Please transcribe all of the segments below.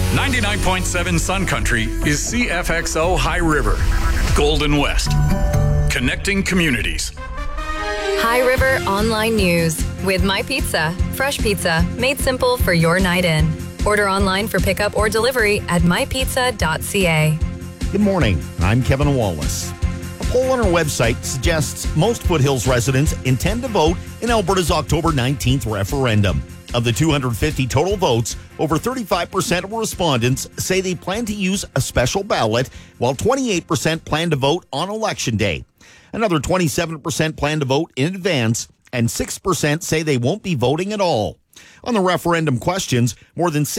99.7 Sun Country is CFXO High River, Golden West, connecting communities. High River Online News with My Pizza. Fresh pizza made simple for your night in. Order online for pickup or delivery at mypizza.ca. Good morning. I'm Kevin Wallace. A poll on our website suggests most Foothills residents intend to vote in Alberta's October 19th referendum. Of the 250 total votes, over 35% of respondents say they plan to use a special ballot, while 28% plan to vote on Election Day. Another 27% plan to vote in advance, and 6% say they won't be voting at all. On the referendum questions, more than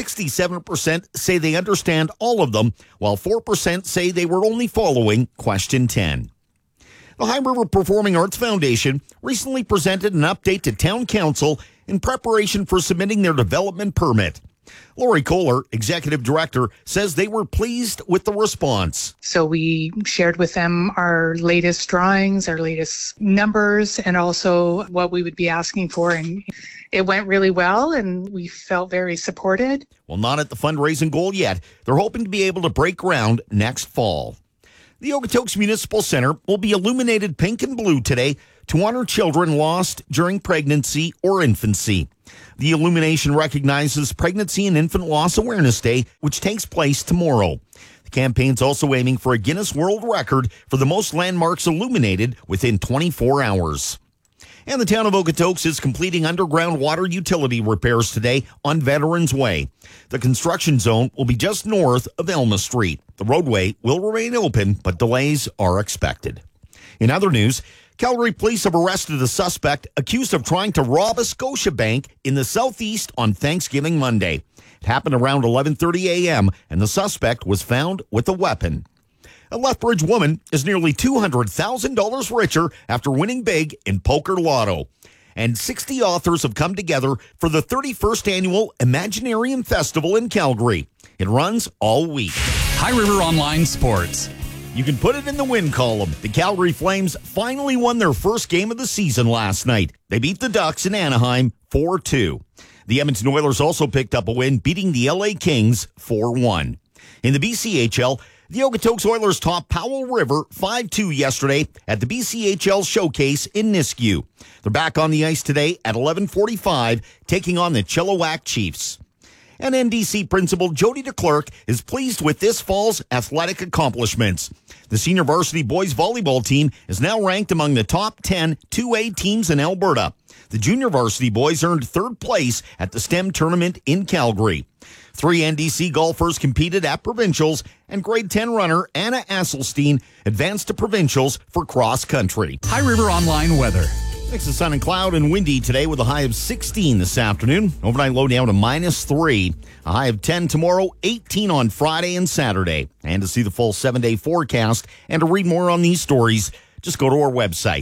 67% say they understand all of them, while 4% say they were only following question 10. The High River Performing Arts Foundation recently presented an update to Town Council in preparation for submitting their development permit. Lori Kohler, Executive Director, says they were pleased with the response. So we shared with them our latest drawings, our latest numbers, and also what we would be asking for. And it went really well, and we felt very supported. Well, not at the fundraising goal yet. They're hoping to be able to break ground next fall. The Okotoks Municipal Center will be illuminated pink and blue today to honor children lost during pregnancy or infancy. The illumination recognizes Pregnancy and Infant Loss Awareness Day, which takes place tomorrow. The campaign's also aiming for a Guinness World Record for the most landmarks illuminated within 24 hours. And the town of Okotoks is completing underground water utility repairs today on Veterans Way. The construction zone will be just north of Elma Street. The roadway will remain open, but delays are expected. In other news, Calgary police have arrested a suspect accused of trying to rob a Scotiabank in the southeast on Thanksgiving Monday. It happened around 11:30 a.m., and the suspect was found with a weapon. A Lethbridge woman is nearly $200,000 richer after winning big in Poker Lotto. And 60 authors have come together for the 31st annual Imaginarium Festival in Calgary. It runs all week. High River Online Sports. You can put it in the win column. The Calgary Flames finally won their first game of the season last night. They beat the Ducks in Anaheim 4-2. The Edmonton Oilers also picked up a win, beating the LA Kings 4-1. In the BCHL, the Okotoks Oilers topped Powell River 5-2 yesterday at the BCHL Showcase in Nisku. They're back on the ice today at 11:45, taking on the Chilliwack Chiefs. And NDC principal Jody DeClercq is pleased with this fall's athletic accomplishments. The senior varsity boys volleyball team is now ranked among the top 10 2A teams in Alberta. The junior varsity boys earned third place at the STEM tournament in Calgary. 3 NDC golfers competed at provincials, and grade 10 runner Anna Asselstein advanced to provincials for cross country. High River Online weather. Mix of sun and cloud and windy today with a high of 16 this afternoon. Overnight low down to -3. A high of 10 tomorrow, 18 on Friday and Saturday. And to see the full 7-day forecast and to read more on these stories, just go to our website,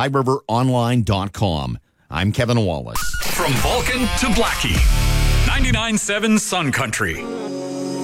highriveronline.com. I'm Kevin Wallace. From Vulcan to Blackie. 99.7 Sun Country.